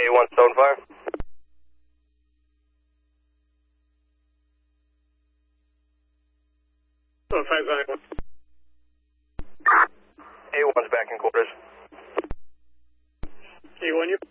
A1 Stonefire. A1's back in quarters. A1, you?